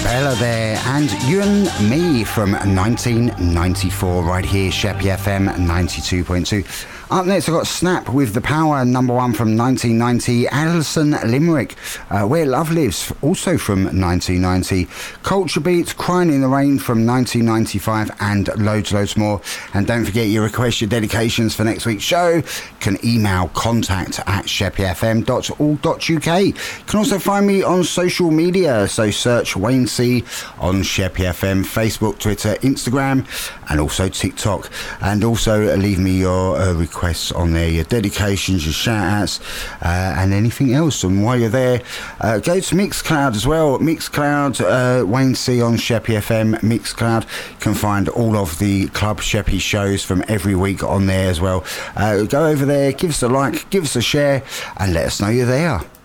Hello there, and you and me from 1994 right here, Sheppey FM 92.2. Up next, I've got Snap with The Power, number one from 1990. Alison Limerick, Where Love Lives, also from 1990. Culture Beat, Crying in the Rain from 1995, and loads more. And don't forget your requests, your dedications for next week's show. You can email contact@sheppeyfm.org.uk. You can also find me on social media, so search Wayne C on Sheppey FM, Facebook, Twitter, Instagram, and also TikTok. And also leave me your requests on there, your dedications, your shout-outs, and anything else. And while you're there, go to Mixcloud as well. Mixcloud, Wayne C on Sheppey FM, Mixcloud. You can find all of the Club Sheppey shows from every week on there as well. Go over there, give us a like, give us a share, and let us know you're there.